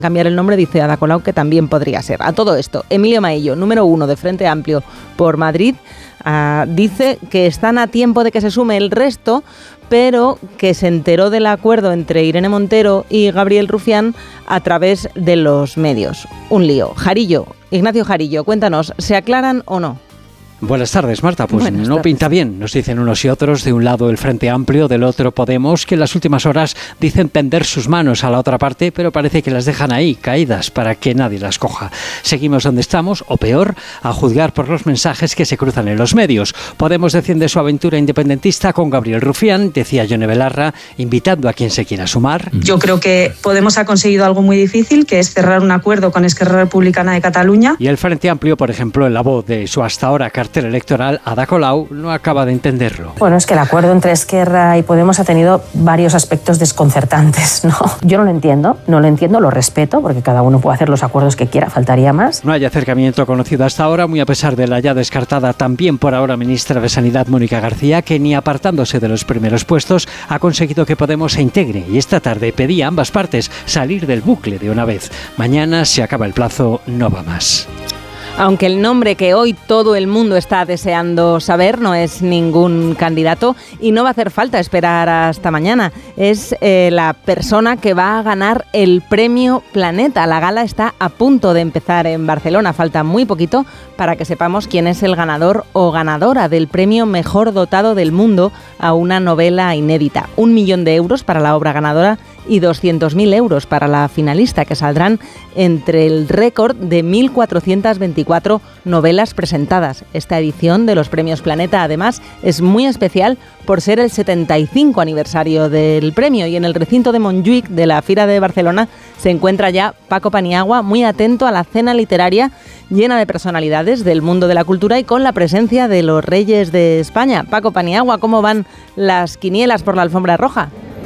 cambiar el nombre, dice Ada Colau que también podría ser. A todo esto, Emilio Maillo, número 1 de Frente Amplio por Madrid, dice que están a tiempo de que se sume el resto, pero que se enteró del acuerdo entre Irene Montero y Gabriel Rufián a través de los medios. Un lío. Ignacio Jarillo, cuéntanos, ¿se aclaran o no? Buenas tardes, Marta. Pues no pinta bien, nos dicen unos y otros. De un lado el Frente Amplio, del otro Podemos, que en las últimas horas dicen tender sus manos a la otra parte, pero parece que las dejan ahí, caídas, para que nadie las coja. Seguimos donde estamos, o peor, a juzgar por los mensajes que se cruzan en los medios. Podemos defiende su aventura independentista con Gabriel Rufián, decía Yone Belarra, invitando a quien se quiera sumar. Yo creo que Podemos ha conseguido algo muy difícil, que es cerrar un acuerdo con Esquerra Republicana de Cataluña. Y el Frente Amplio, por ejemplo, en la voz de su hasta ahora cartera electoral, Ada Colau, no acaba de entenderlo. Bueno, es que el acuerdo entre Esquerra y Podemos ha tenido varios aspectos desconcertantes, ¿no? Yo no lo entiendo, lo respeto, porque cada uno puede hacer los acuerdos que quiera, faltaría más. No hay acercamiento conocido hasta ahora, muy a pesar de la ya descartada también por ahora ministra de Sanidad, Mónica García, que ni apartándose de los primeros puestos ha conseguido que Podemos se integre, y esta tarde pedía a ambas partes salir del bucle de una vez. Mañana se acaba el plazo, no va más. Aunque el nombre que hoy todo el mundo está deseando saber no es ningún candidato y no va a hacer falta esperar hasta mañana. Es la persona que va a ganar el Premio Planeta. La gala está a punto de empezar en Barcelona. Falta muy poquito para que sepamos quién es el ganador o ganadora del premio mejor dotado del mundo a una novela inédita. 1 millón de euros para la obra ganadora y 200.000 euros para la finalista, que saldrán entre el récord de 1.424 novelas presentadas. Esta edición de los Premios Planeta, además, es muy especial por ser el 75 aniversario del premio, y en el recinto de Montjuïc de la Fira de Barcelona se encuentra ya Paco Paniagua, muy atento a la cena literaria llena de personalidades del mundo de la cultura y con la presencia de los Reyes de España. Paco Paniagua, ¿cómo van las quinielas por la alfombra roja?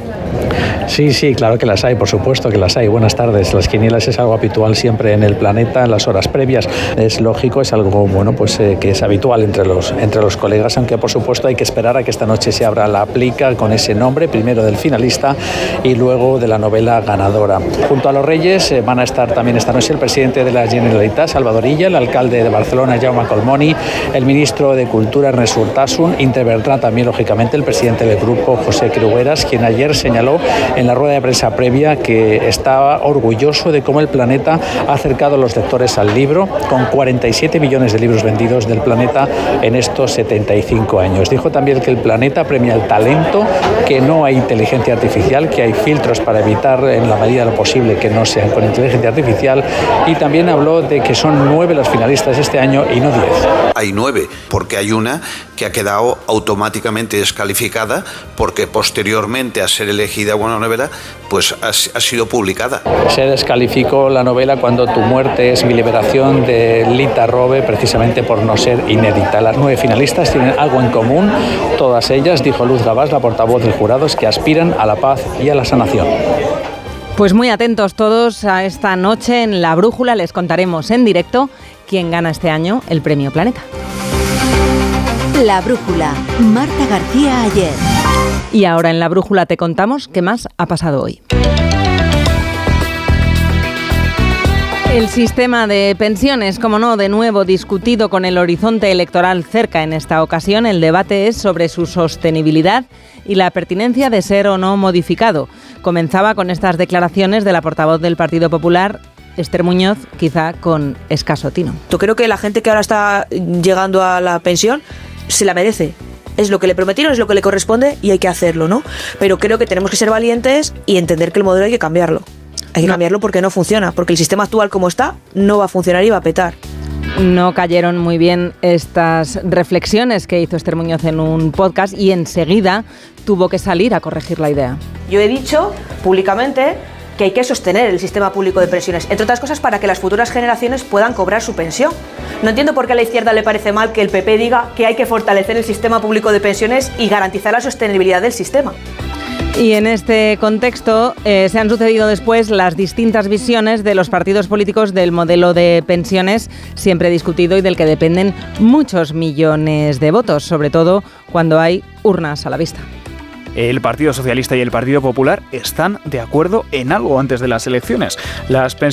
Sí, claro que las hay, por supuesto que las hay. Buenas tardes. Las quinielas es algo habitual siempre en el Planeta, en las horas previas. Es lógico, es algo que es habitual entre los colegas, aunque por supuesto hay que esperar a que esta noche se abra la plica con ese nombre, primero del finalista y luego de la novela ganadora. Junto a los Reyes van a estar también esta noche el presidente de la Generalitat, Salvador Illa, el alcalde de Barcelona, Jaume Collboni, el ministro de Cultura, Ernest Urtasun, intervendrá también, lógicamente, el presidente del grupo, José Crugueras, quien ayer señaló en la rueda de prensa previa que estaba orgulloso de cómo el Planeta ha acercado a los lectores al libro, con 47 millones de libros vendidos del Planeta en estos 75 años. Dijo también que el Planeta premia el talento, que no hay inteligencia artificial, que hay filtros para evitar en la medida de lo posible que no sean con inteligencia artificial, y también habló de que son 9 las finalistas este año y no 10. Hay 9, porque hay una que ha quedado automáticamente descalificada porque posteriormente a ser elegida buena novela, pues ha sido publicada. Se descalificó la novela Cuando tu muerte es mi liberación, de Lita Robe, precisamente por no ser inédita. Las 9 finalistas tienen algo en común, todas ellas, dijo Luz Gabás, la portavoz del jurado, es que aspiran a la paz y a la sanación. Pues muy atentos todos a esta noche en La Brújula. Les contaremos en directo quién gana este año el Premio Planeta. La Brújula, Marta García Ayer. Y ahora en La Brújula te contamos qué más ha pasado hoy. El sistema de pensiones, como no, de nuevo discutido con el horizonte electoral cerca. En esta ocasión el debate es sobre su sostenibilidad y la pertinencia de ser o no modificado. Comenzaba con estas declaraciones de la portavoz del Partido Popular, Esther Muñoz, quizá con escaso tino. Yo creo que la gente que ahora está llegando a la pensión se la merece. Es lo que le prometieron, es lo que le corresponde y hay que hacerlo, ¿no? Pero creo que tenemos que ser valientes y entender que el modelo hay que cambiarlo. Hay que cambiarlo porque no funciona, porque el sistema actual como está no va a funcionar y va a petar. No cayeron muy bien estas reflexiones que hizo Esther Muñoz en un podcast y enseguida tuvo que salir a corregir la idea. Yo he dicho públicamente que hay que sostener el sistema público de pensiones, entre otras cosas para que las futuras generaciones puedan cobrar su pensión. No entiendo por qué a la izquierda le parece mal que el PP diga que hay que fortalecer el sistema público de pensiones y garantizar la sostenibilidad del sistema. Y en este contexto se han sucedido después las distintas visiones de los partidos políticos del modelo de pensiones, siempre discutido y del que dependen muchos millones de votos, sobre todo cuando hay urnas a la vista. El Partido Socialista y el Partido Popular están de acuerdo en algo antes de las elecciones. Las pensiones